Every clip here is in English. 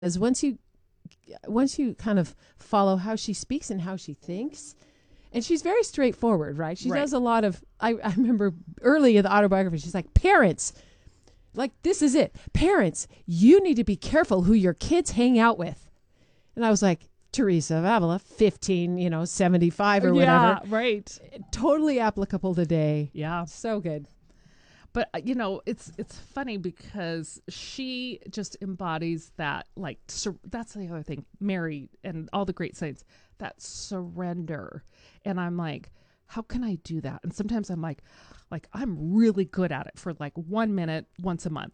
As once you kind of follow how she speaks and how she thinks, and she's very straightforward, right? She does a lot of, I remember early in the autobiography, she's like, parents, like, this is it. Parents, you need to be careful who your kids hang out with. And I was like, Teresa of Avila, 15, 75 or whatever. Yeah, right. Totally applicable today. Yeah. So good. But it's funny because she just embodies that, like, that's the other thing, Mary and all the great saints, that surrender. And I'm like, how can I do that? And sometimes I'm like I'm really good at it for like 1 minute once a month.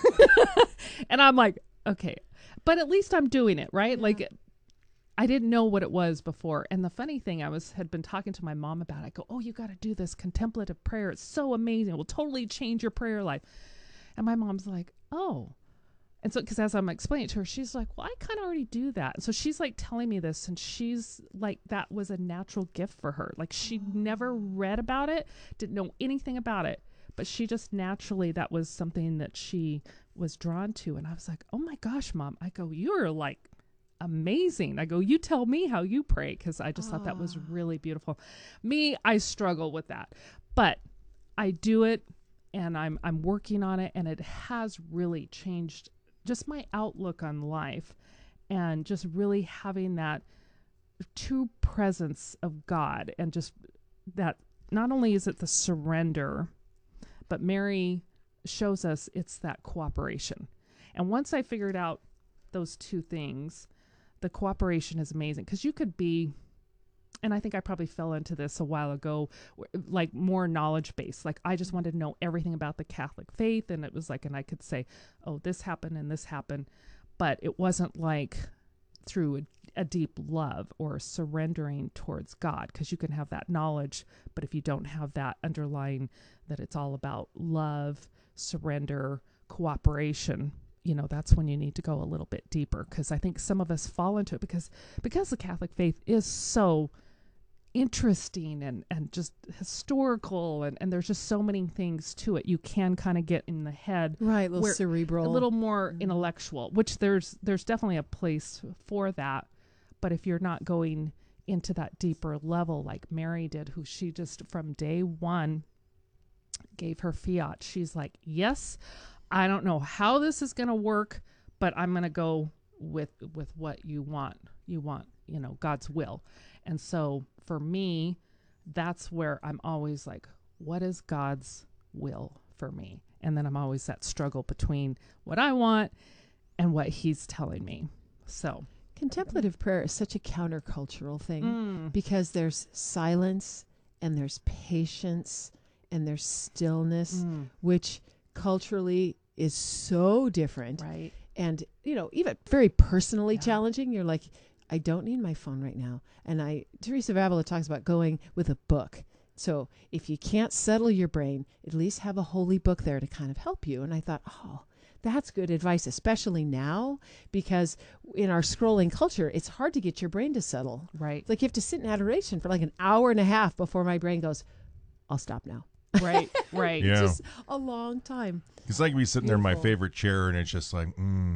And I'm like, okay, but at least I'm doing it, right? Yeah. Like, I didn't know what it was before. And the funny thing, had been talking to my mom about it. I go, oh, you got to do this contemplative prayer. It's so amazing. It will totally change your prayer life. And my mom's like, oh. And so, because as I'm explaining it to her, she's like, well, I kind of already do that. And so she's like telling me this, and she's like, that was a natural gift for her. Like, she never read about it, didn't know anything about it, but she just naturally, that was something that she was drawn to. And I was like, oh my gosh, Mom. I go, you're like amazing. I go, you tell me how you pray, because I just thought that was really beautiful. Me, I struggle with that, but I do it, and I'm working on it, and it has really changed just my outlook on life, and just really having that true presence of God, and just that not only is it the surrender, but Mary shows us it's that cooperation. And once I figured out those two things, the cooperation is amazing, because you could be, and I think I probably fell into this a while ago, like more knowledge based. Like, I just wanted to know everything about the Catholic faith. And it was like, and I could say, oh, this happened and this happened. But it wasn't like through a deep love or surrendering towards God, because you can have that knowledge. But if you don't have that underlying, that it's all about love, surrender, cooperation, that's when you need to go a little bit deeper, because I think some of us fall into it because the Catholic faith is so interesting and just historical, and there's just so many things to it. You can kind of get in the head, right? A little cerebral, a little more intellectual, which there's definitely a place for that. But if you're not going into that deeper level like Mary did, who she just from day one gave her fiat, she's like, yes, I don't know how this is going to work, but I'm going to go with what you want. You want, God's will. And so for me, that's where I'm always like, what is God's will for me? And then I'm always that struggle between what I want and what he's telling me. So contemplative prayer is such a countercultural thing, because there's silence and there's patience and there's stillness, which culturally is so different, right? And even very personally challenging. You're like, I don't need my phone right now. And Teresa of Avila talks about going with a book. So if you can't settle your brain, at least have a holy book there to kind of help you. And I thought, oh, that's good advice, especially now, because in our scrolling culture, it's hard to get your brain to settle. Right. Like, you have to sit in adoration for like an hour and a half before my brain goes, I'll stop now. Right, right. Yeah. Just a long time. Because I can be sitting there in my favorite chair, and it's just like,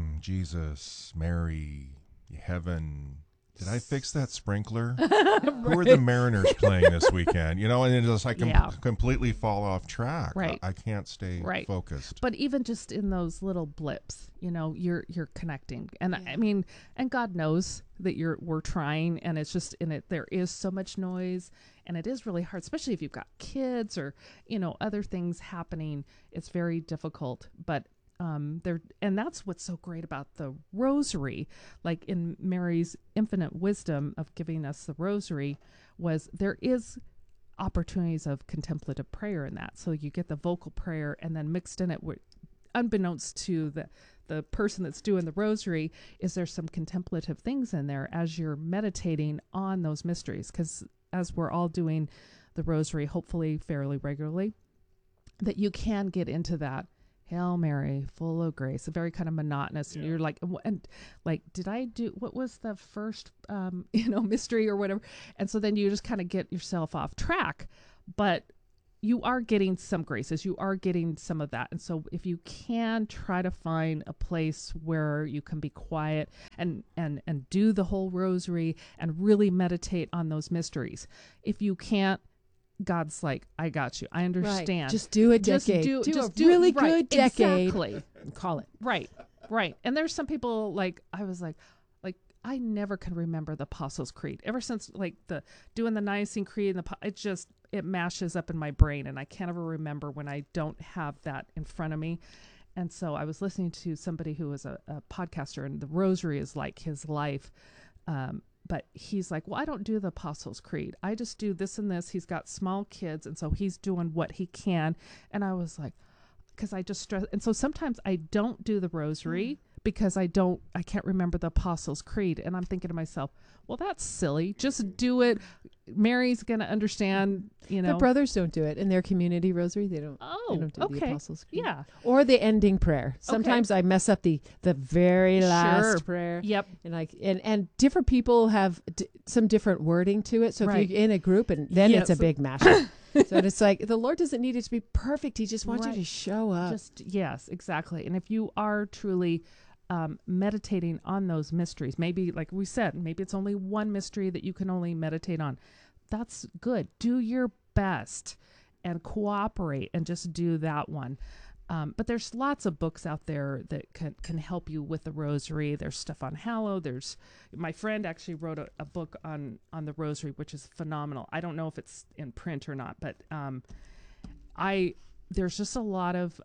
Jesus, Mary, heaven. Did I fix that sprinkler? Right. Who are the Mariners playing this weekend? And it's just like completely fall off track. Right. I can't stay focused. But even just in those little blips, you're connecting. And I mean, and God knows that we're trying, and it's just in it, there is so much noise, and it is really hard, especially if you've got kids or, other things happening. It's very difficult, but and that's what's so great about the rosary. Like, in Mary's infinite wisdom of giving us the rosary, was there is opportunities of contemplative prayer in that. So you get the vocal prayer, and then mixed in it, unbeknownst to the person that's doing the rosary, is there some contemplative things in there as you're meditating on those mysteries. Because as we're all doing the rosary, hopefully fairly regularly, that you can get into that Hail Mary, full of grace, a very kind of monotonous, and you're like, and like, did I do, what was the first, mystery or whatever? And so then you just kind of get yourself off track. But you are getting some graces. You are getting some of that. And so if you can try to find a place where you can be quiet and do the whole rosary and really meditate on those mysteries. If you can't, God's like, I got you. I understand. Right. Just do a decade. Do a really good decade. Exactly. And call it. Right. And there's some people I was like, I never can remember the Apostles' Creed. Ever since doing the Nicene Creed and it mashes up in my brain, and I can't ever remember when I don't have that in front of me. And so I was listening to somebody who was a podcaster, and the rosary is like his life. But he's like, well, I don't do the Apostles' Creed. I just do this and this. He's got small kids, and so he's doing what he can. And I was like, because I just stress. And so sometimes I don't do the rosary because I can't remember the Apostles' Creed. And I'm thinking to myself, well, that's silly. Just do it. Mary's going to understand, The brothers don't do it in their community rosary. They don't do the Apostles' Creed. Yeah. Or the ending prayer. Sometimes I mess up the very last Sure. prayer. Yep. And different people have some different wording to it. So Right. if you're in a group, and then Yeah, it's a so- big mashup. So it's like the Lord doesn't need it to be perfect. He just wants you to show up. Yes, exactly. And if you are truly meditating on those mysteries, maybe like we said, maybe it's only one mystery that you can only meditate on. That's good. Do your best and cooperate and just do that one. But there's lots of books out there that can help you with the rosary. There's stuff on Hallow. My friend actually wrote a book on the rosary, which is phenomenal. I don't know if it's in print or not, but there's just a lot of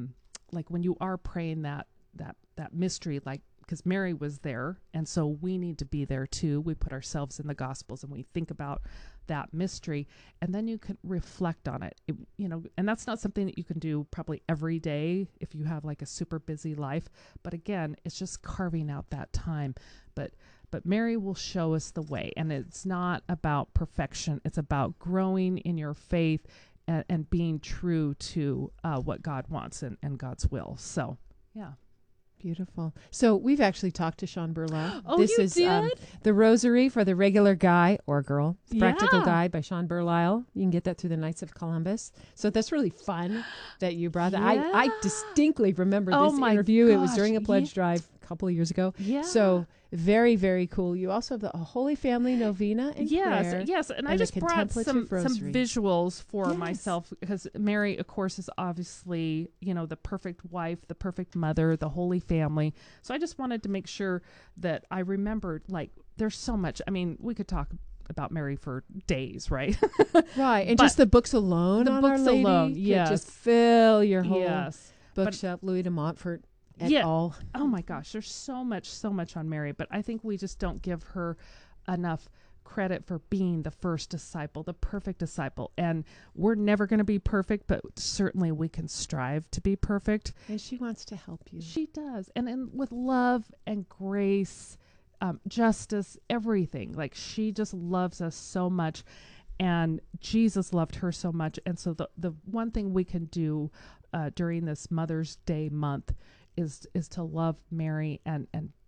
like when you are praying that mystery, like, because Mary was there, and so we need to be there too. We put ourselves in the Gospels and we think about that mystery, and then you can reflect on it. And that's not something that you can do probably every day if you have like a super busy life. But again, it's just carving out that time. But Mary will show us the way, and it's not about perfection. It's about growing in your faith and being true to what God wants and God's will. So, yeah. Beautiful. So we've actually talked to Sean Berlau. Oh, this you is did? The Rosary for the Regular Guy or Girl. Practical Yeah. Guide by Sean Berlau. You can get that through the Knights of Columbus. So that's really fun that you brought that. Yeah. I distinctly remember Oh this my interview. It was gosh, during a pledge yeah. drive a couple of years ago. Yeah. So very, very cool. You also have a Holy Family Novena and prayer. Yes, and I the just brought some contemplative rosary. visuals for Yes. myself, because Mary, of course, is obviously, the perfect wife, the perfect mother, the Holy Family. So I just wanted to make sure that I remembered, like, there's so much. I mean, we could talk about Mary for days, right? Right. And But just the books alone the on books Our Lady alone, could yes. just fill your whole Yes. bookshelf. Louis de Montfort et Yeah. al. Oh my gosh, there's so much on Mary, but I think we just don't give her enough credit for being the first disciple, the perfect disciple. And we're never going to be perfect, but certainly we can strive to be perfect. And she wants to help you. She does. And with love and grace, justice, everything. Like, she just loves us so much. And Jesus loved her so much. And so the one thing we can do during this Mother's Day month is to love Mary and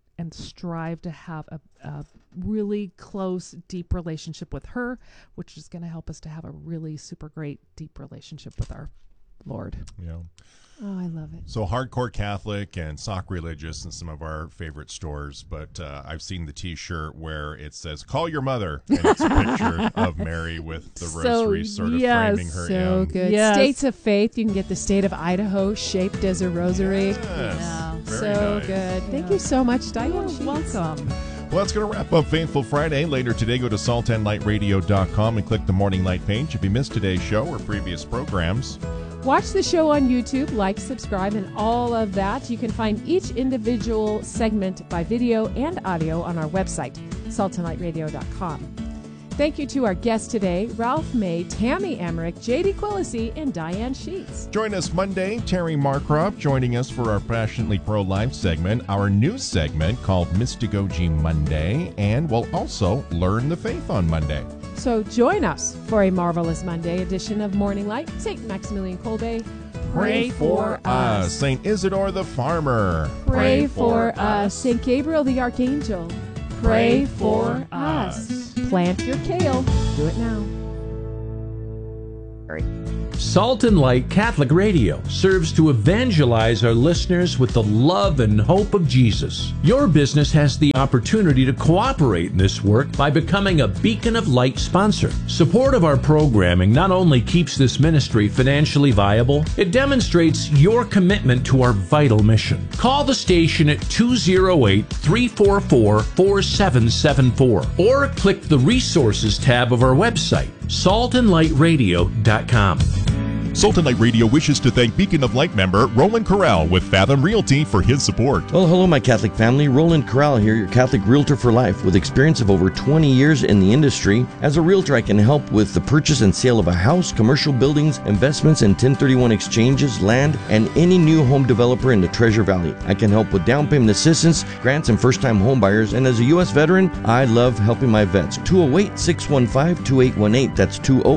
strive to have a really close, deep relationship with her, which is going to help us to have a really super great, deep relationship with our Lord. Yeah. Oh, I love it. So Hardcore Catholic and Sock Religious in some of our favorite stores, but I've seen the T-shirt where it says "Call your mother," and it's a picture of Mary with the rosary sort of framing her So in. good. Yes. States of Faith. You can get the state of Idaho shaped as a rosary. Yes. Yeah. Very So nice. good. Thank you so much, Diane. You're Sheets. welcome. Well, that's going to wrap up Faithful Friday. Later today, go to saltandlightradio.com and click the Morning Light page if you missed today's show or previous programs. Watch the show on YouTube, like, subscribe, and all of that. You can find each individual segment by video and audio on our website, saltandlightradio.com. Thank you to our guests today, Ralph May, Tammy Emmerich, J.D. Quillisi, and Diane Sheets. Join us Monday, Terry Markroft joining us for our Passionately Pro-Life segment, our news segment called Mystagogy Monday, and we'll also learn the faith on Monday. So join us for a marvelous Monday edition of Morning Light. St. Maximilian Kolbe, Pray for us. St. Isidore the Farmer. Pray for us. St. Gabriel the Archangel, pray for us. Plant your kale. Do it now. Salt and Light Catholic Radio serves to evangelize our listeners with the love and hope of Jesus. Your business has the opportunity to cooperate in this work by becoming a Beacon of Light sponsor. Support of our programming not only keeps this ministry financially viable, it demonstrates your commitment to our vital mission. Call the station at 208-344-4774 or click the resources tab of our website, saltandlightradio.com. Salt and Light Radio wishes to thank Beacon of Light member Roland Corral with Fathom Realty for his support. Well, hello, my Catholic family. Roland Corral here, your Catholic realtor for life, with experience of over 20 years in the industry. As a realtor, I can help with the purchase and sale of a house, commercial buildings, investments in 1031 exchanges, land, and any new home developer in the Treasure Valley. I can help with down payment assistance, grants, and first-time home buyers. And as a U.S. veteran, I love helping my vets. 208-615-2818. That's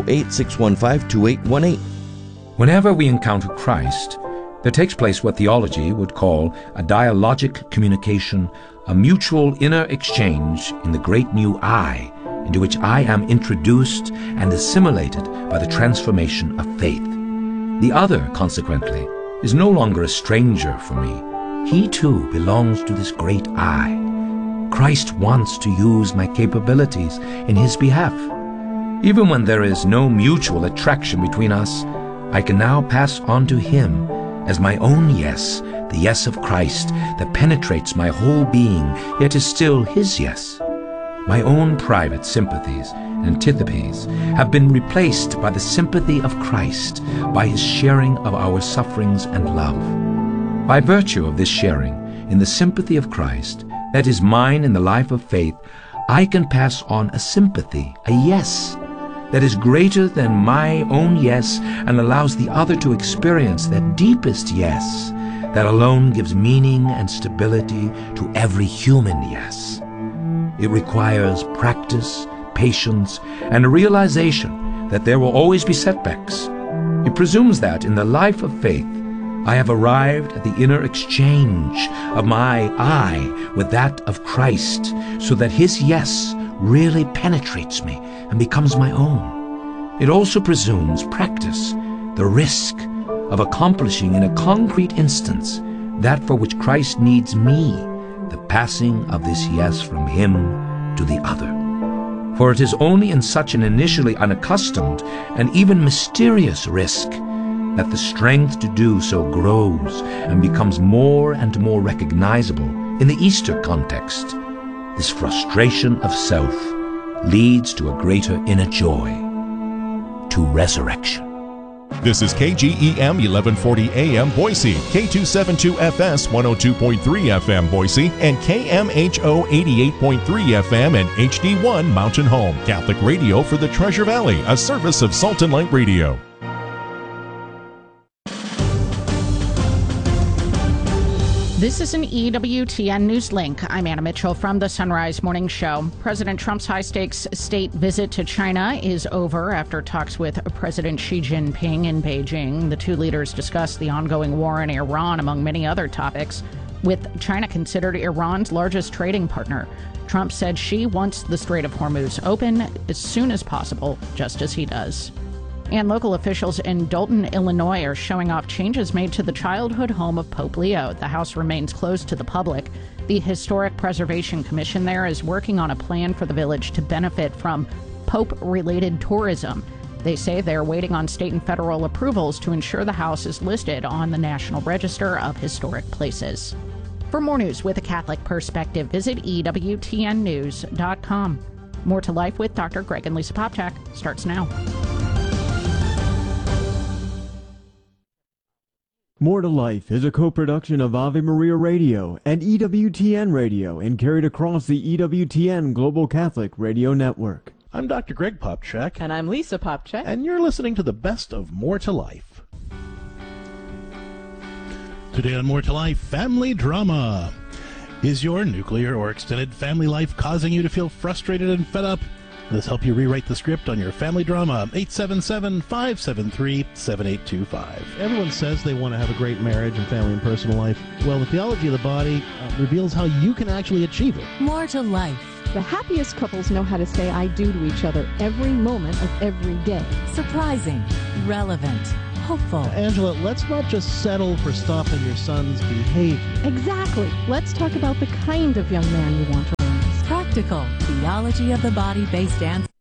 208-615-2818. Whenever we encounter Christ, there takes place what theology would call a dialogic communication, a mutual inner exchange in the great new I, into which I am introduced and assimilated by the transformation of faith. The other, consequently, is no longer a stranger for me. He too belongs to this great I. Christ wants to use my capabilities in his behalf. Even when there is no mutual attraction between us, I can now pass on to him as my own yes, the yes of Christ that penetrates my whole being, yet is still his yes. My own private sympathies and antipathies have been replaced by the sympathy of Christ, by his sharing of our sufferings and love. By virtue of this sharing in the sympathy of Christ that is mine in the life of faith, I can pass on a sympathy, a yes, that is greater than my own yes and allows the other to experience that deepest yes that alone gives meaning and stability to every human yes. It requires practice, patience, and a realization that there will always be setbacks. It presumes that in the life of faith, I have arrived at the inner exchange of my I with that of Christ, so that his yes really penetrates me and becomes my own. It also presumes practice, the risk of accomplishing in a concrete instance that for which Christ needs me, the passing of this yes from him to the other. For it is only in such an initially unaccustomed and even mysterious risk that the strength to do so grows and becomes more and more recognizable in the Easter context. This frustration of self leads to a greater inner joy, to resurrection. This is KGEM 1140 AM Boise, K272FS 102.3 FM Boise, and KMHO 88.3 FM and HD1 Mountain Home. Catholic radio for the Treasure Valley, a service of Salt and Light Radio. This is an EWTN News Link. I'm Anna Mitchell from the Sunrise Morning Show. President Trump's high-stakes state visit to China is over after talks with President Xi Jinping in Beijing. The two leaders discussed the ongoing war in Iran, among many other topics, with China considered Iran's largest trading partner. Trump said Xi wants the Strait of Hormuz open as soon as possible, just as he does. And local officials in Dalton, Illinois are showing off changes made to the childhood home of Pope Leo. The house remains closed to the public. The Historic Preservation Commission there is working on a plan for the village to benefit from Pope-related tourism. They say they're waiting on state and federal approvals to ensure the house is listed on the National Register of Historic Places. For more news with a Catholic perspective, visit EWTNnews.com. More to Life with Dr. Greg and Lisa Popchak starts now. More to Life is a co-production of Ave Maria Radio and EWTN Radio and carried across the EWTN Global Catholic Radio Network. I'm Dr. Greg Popchak. And I'm Lisa Popchak. And you're listening to the best of More to Life. Today on More to Life, family drama. Is your nuclear or extended family life causing you to feel frustrated and fed up? Let us help you rewrite the script on your family drama. 877-573-7825. Everyone says they want to have a great marriage and family and personal life. Well, the theology of the body reveals how you can actually achieve it. More to Life The happiest couples know how to say I do to each other every moment of every day. Surprising, relevant, hopeful. Angela, let's not just settle for stopping your son's behavior. Exactly. Let's talk about the kind of young man you want to raise. Practical, theology of the body based answers.